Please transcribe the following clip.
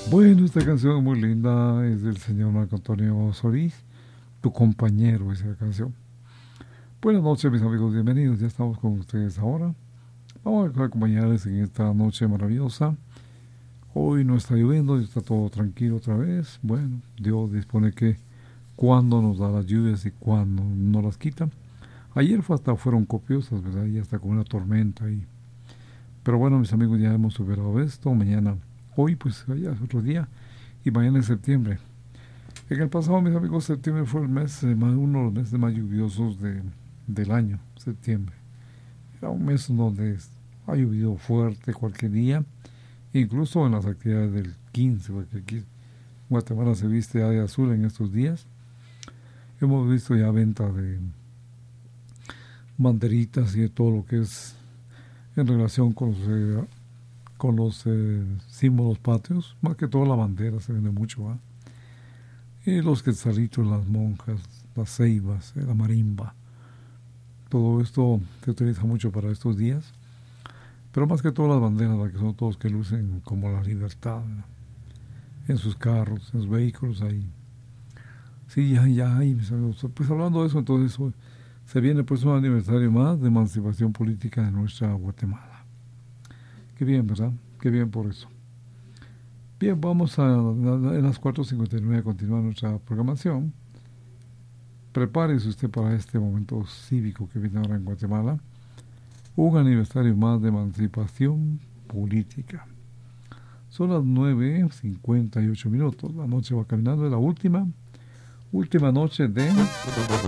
Bueno, esta canción es muy linda, es del señor Marco Antonio Solís, tu compañero, esa canción. Buenas noches, mis amigos, bienvenidos, ya estamos con ustedes ahora. Vamos a acompañarles en esta noche maravillosa. Hoy no está lloviendo, está todo tranquilo otra vez. Bueno, Dios dispone que cuando nos da las lluvias y cuando nos las quita. Ayer hasta fueron copiosas, ¿verdad? Y hasta con una tormenta ahí. Pero bueno, mis amigos, ya hemos superado esto. Mañana, hoy pues ya es otro día. Y mañana es septiembre. En el pasado, mis amigos, septiembre fue el mes, uno de los meses más lluviosos del año, septiembre. Era un mes donde ha llovido fuerte cualquier día, incluso en las actividades del 15, porque aquí Guatemala se viste ya de azul en estos días. Hemos visto ya venta de banderitas y de todo lo que es en relación con los símbolos patrios, más que todo la bandera se vende mucho, ¿va? Y los quetzalitos, las monjas, las ceibas, la marimba, todo esto se utiliza mucho para estos días, pero más que todo las banderas, que son todos que lucen como la libertad, ¿no? En sus carros, en sus vehículos ahí. Sí, ya hay, mis amigos. Pues hablando de eso, entonces se viene pues un aniversario más de emancipación política de nuestra Guatemala. Qué bien, ¿verdad? Qué bien por eso. Bien, vamos en las 4:59 a continuar nuestra programación. Prepárese usted para este momento cívico que viene ahora en Guatemala. Un aniversario más de emancipación política. Son las 9:58. La noche va caminando, es la última noche de